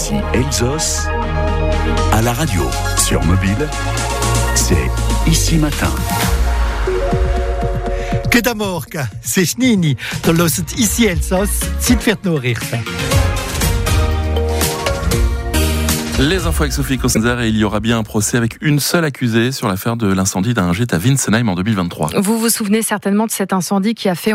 Ici Elsos, à la radio, sur mobile, c'est Ici Matin. Que d'amorca, c'est Schnini, dans l'ost Ici Elsos, Zit wird nur richten. Les infos avec Sophie Kossenzer, et il y aura bien un procès avec une seule accusée sur l'affaire de l'incendie d'un gîte à Winsenheim en 2023. Vous vous souvenez certainement de cet incendie qui a fait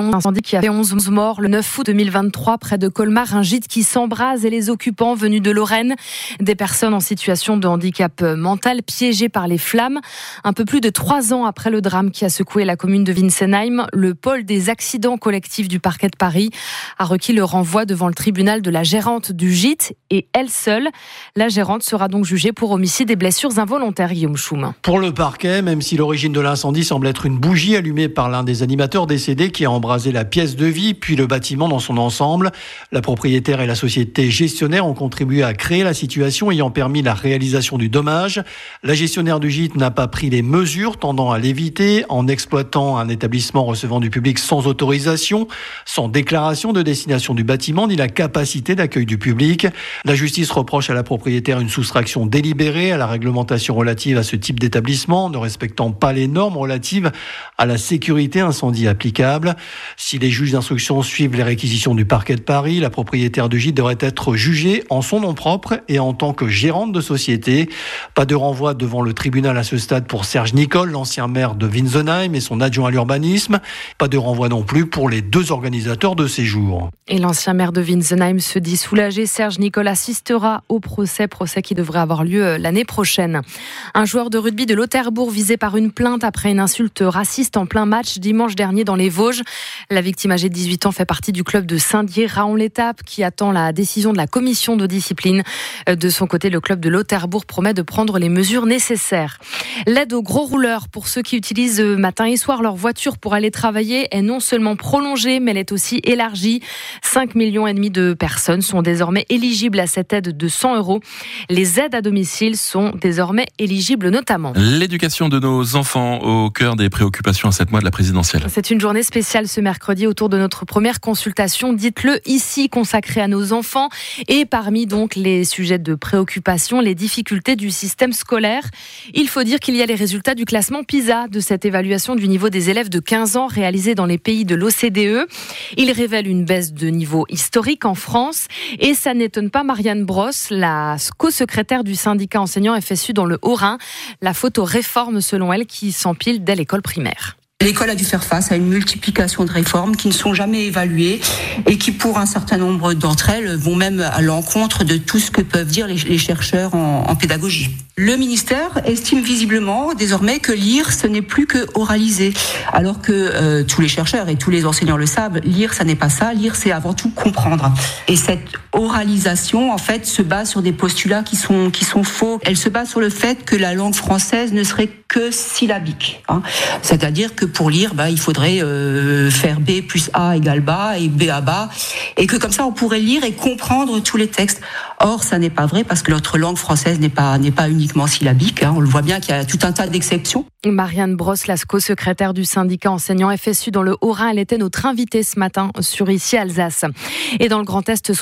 11 morts le 9 août 2023 près de Colmar, un gîte qui s'embrase et les occupants venus de Lorraine, des personnes en situation de handicap mental piégées par les flammes. Un peu plus de 3 ans après le drame qui a secoué la commune de Winsenheim, le pôle des accidents collectifs du parquet de Paris a requis le renvoi devant le tribunal de la gérante du gîte et elle seule. La gérante sera donc jugée pour homicide et blessures involontaires, Guillaume Choum. Pour le parquet, même si l'origine de l'incendie semble être une bougie allumée par l'un des animateurs décédés qui a embrasé la pièce de vie puis le bâtiment dans son ensemble, la propriétaire et la société gestionnaire ont contribué à créer la situation ayant permis la réalisation du dommage. La gestionnaire du gîte n'a pas pris les mesures tendant à l'éviter en exploitant un établissement recevant du public sans autorisation, sans déclaration de destination du bâtiment ni la capacité d'accueil du public. La justice reproche à la propriétaire une soustraction délibérée à la réglementation relative à ce type d'établissement, ne respectant pas les normes relatives à la sécurité incendie applicable. Si les juges d'instruction suivent les réquisitions du parquet de Paris, la propriétaire du gîte devrait être jugée en son nom propre et en tant que gérante de société. Pas de renvoi devant le tribunal à ce stade pour Serge Nicole, l'ancien maire de Winsenheim et son adjoint à l'urbanisme. Pas de renvoi non plus pour les 2 organisateurs de séjour. Et l'ancien maire de Winsenheim se dit soulagé. Serge Nicole assistera au procès qui devrait avoir lieu l'année prochaine. Un joueur de rugby de Lauterbourg visé par une plainte après une insulte raciste en plein match dimanche dernier dans les Vosges. La victime âgée de 18 ans fait partie du club de Saint-Dié, Raon-l'Étape, qui attend la décision de la commission de discipline. De son côté, le club de Lauterbourg promet de prendre les mesures nécessaires. L'aide aux gros rouleurs pour ceux qui utilisent matin et soir leur voiture pour aller travailler est non seulement prolongée, mais elle est aussi élargie. 5,5 millions de personnes sont désormais éligibles à cette aide de 100 €. Les aides à domicile sont désormais éligibles notamment. L'éducation de nos enfants au cœur des préoccupations à 7 mois de la présidentielle. C'est une journée spéciale ce mercredi autour de notre première consultation, dites-le ici, consacrée à nos enfants. Et parmi donc les sujets de préoccupation, les difficultés du système scolaire. Il faut dire qu'il y a les résultats du classement PISA, de cette évaluation du niveau des élèves de 15 ans réalisée dans les pays de l'OCDE. Il révèle une baisse de niveau historique en France. Et ça n'étonne pas Marianne Brosse, la co-secrétaire du syndicat enseignant FSU dans le Haut-Rhin. La faute aux réformes, selon elle, qui s'empilent dès l'école primaire. L'école a dû faire face à une multiplication de réformes qui ne sont jamais évaluées et qui, pour un certain nombre d'entre elles, vont même à l'encontre de tout ce que peuvent dire les chercheurs en pédagogie. Le ministère estime visiblement désormais que lire, ce n'est plus que oraliser. Alors que tous les chercheurs et tous les enseignants le savent, lire, ça n'est pas ça. Lire, c'est avant tout comprendre. Et cette oralisation, en fait, se base sur des postulats qui sont faux. Elle se base sur le fait que la langue française ne serait que syllabique. C'est-à-dire que pour lire, il faudrait faire B plus A égale bas et B à bas. Et que comme ça, on pourrait lire et comprendre tous les textes. Or, ça n'est pas vrai parce que notre langue française n'est pas uniquement syllabique. On le voit bien qu'il y a tout un tas d'exceptions. Marianne Brosse, la co-secrétaire du syndicat enseignant FSU dans le Haut-Rhin, elle était notre invitée ce matin sur Ici Alsace. Et dans le Grand Est,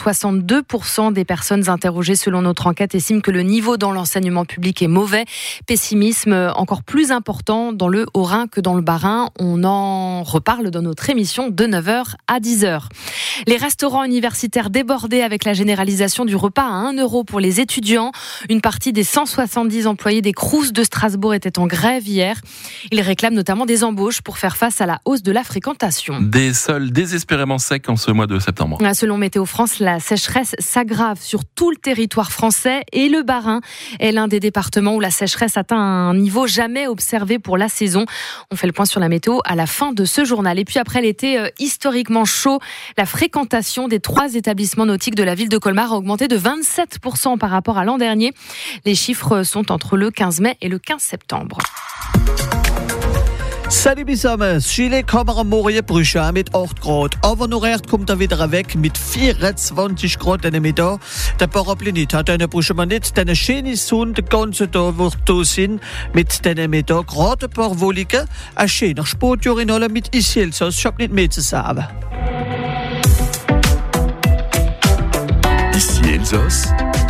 62% des personnes interrogées selon notre enquête estiment que le niveau dans l'enseignement public est mauvais. Pessimisme encore plus important dans le Haut-Rhin que dans le Bas-Rhin. On en reparle dans notre émission de 9h à 10h. Les restaurants universitaires débordés avec la généralisation du repas à 1 € pour les étudiants. Une partie des 170 employés des Crous de Strasbourg étaient en grève hier. Ils réclament notamment des embauches pour faire face à la hausse de la fréquentation. Des sols désespérément secs en ce mois de septembre. Selon Météo France, la sécheresse s'aggrave sur tout le territoire français et le Bas-Rhin est l'un des départements où la sécheresse atteint un niveau jamais observé pour la saison. On fait le point sur la météo à la fin de ce journal. Et puis après l'été historiquement chaud, la fréquentation des 3 établissements nautiques de la ville de Colmar a augmenté de 27% par rapport à l'an dernier. Les chiffres sont entre le 15 mai et le 15 septembre. Salut zusammen, Chile kann man am Morgen brüchen mit 8 Grad, aber noch recht kommt wieder weg mit 24 Grad in der Mittag. Der Paraplanit hat eine brüchen man nicht, denn eine schöne Sonne den ganzen Tag wird da sein mit den Mittag, gerade ein paar wollige, ein schöner Sportjahr in allem mit Ici Elsos, ich hab nicht mehr zu sagen. Ici Elsos,